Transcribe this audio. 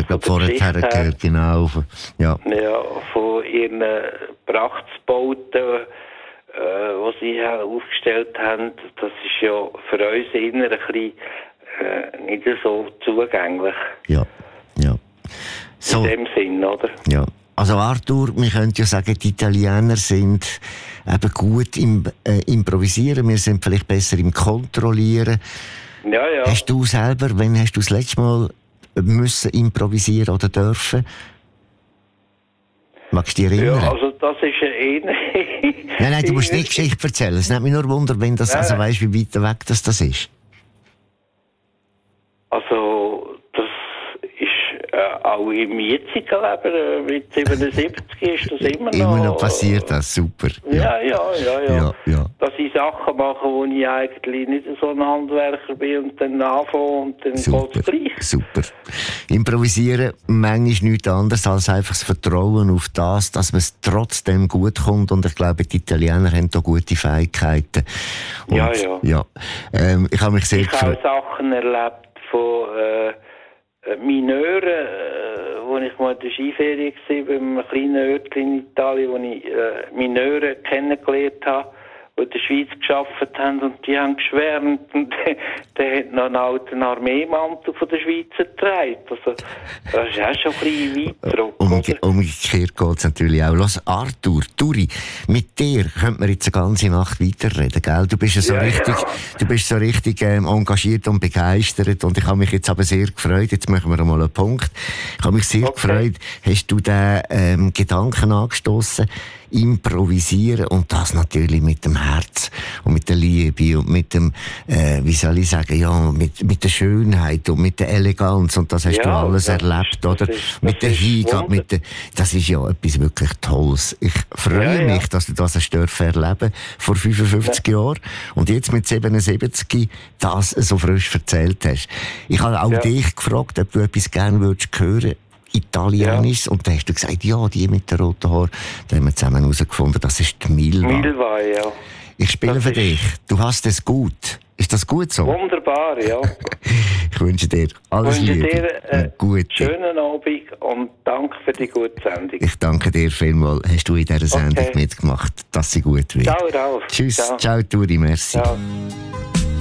glaube vorher gehört, genau. Ja, von ihren Prachtsbauten, die sie aufgestellt haben, das ist ja für uns eher ein bisschen nicht so zugänglich. Ja. So, in dem Sinn, oder? Ja. Also Arthur, wir können ja sagen, die Italiener sind eben gut im Improvisieren, wir sind vielleicht besser im Kontrollieren. Ja. Hast du selber, wann hast du das letzte Mal müssen improvisieren oder dürfen? Magst du dich erinnern? Ja, also das ist Nein, du musst nicht Geschichte erzählen. Es nimmt mich nur Wunder, wenn das, also weisst, wie weit weg das ist. Also, das ist auch im jetzigen Leben, mit 77 ist das immer noch passiert, das super. Ja. Dass ich Sachen mache, wo ich eigentlich nicht so ein Handwerker bin und dann anfange und dann geht es gleich. Super. Improvisieren, manchmal nichts anderes als einfach das Vertrauen auf das, dass man es trotzdem gut kommt, und ich glaube, die Italiener haben da gute Fähigkeiten. Und, ja. Ich habe mich sehr gefreut. Ich habe Sachen erlebt von Mineuren, wo ich mal in der Skiferie war, beim kleinen Örtchen in Italien, wo ich Mineuren kennengelernt habe, die in der Schweiz gearbeitet haben, und die haben geschwärmt, und der hat noch einen alten Armeemantel von der Schweiz getragen. Also, das ist auch schon ein bisschen weit zurück. Umgekehrt geht es natürlich auch. Lass, Arthur, Turi, mit dir könnte man jetzt eine ganze Nacht weiterreden, gell? Du bist so richtig engagiert und begeistert, und ich habe mich jetzt aber sehr gefreut, jetzt machen wir mal einen Punkt. Ich habe mich sehr gefreut, hast du den Gedanken angestoßen, improvisieren, und das natürlich mit dem Herz und mit der Liebe und mit dem, wie soll ich sagen, ja, mit der Schönheit und mit der Eleganz, und das hast du alles erlebt, oder? Mit der Hingabe, das ist ja etwas wirklich Tolles. Ich freue mich, dass du das hast erleben vor 55 Jahren und jetzt mit 77 das so frisch erzählt hast. Ich habe auch dich gefragt, ob du etwas gerne würdest hören, Italienisch, und da hast du gesagt, ja, die mit den roten Haaren, da haben wir zusammen herausgefunden, das ist die Milva. Milva, ja. Ich spiele für dich. Du hast es gut. Ist das gut so? Wunderbar, ja. Ich wünsche dir alles Liebe. Ich wünsche dir einen schönen Abend und danke für die gute Sendung. Ich danke dir vielmals. Hast du in dieser Sendung mitgemacht, dass sie gut wird. Ciao, Ralf. Tschüss. Ciao, Turi. Merci. Ciao.